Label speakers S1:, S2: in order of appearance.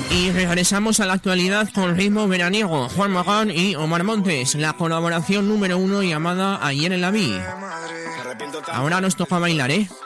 S1: Y regresamos a la actualidad con ritmo veraniego. Juan Magán y Omar Montes, la colaboración número 1 llamada Ayer en la Vi. Ahora nos toca bailar, ¿eh?